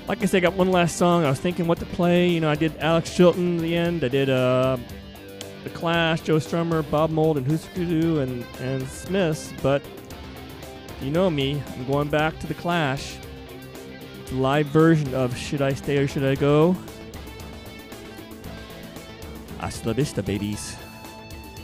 Like I said, I got one last song. I was thinking what to play. You know, I did Alex Chilton in the end. I did The Clash, Joe Strummer, Bob Mould, and Husker Du, and Smiths. But you know me, I'm going back to The Clash. The live version of Should I Stay or Should I Go? Hasta la vista, babies.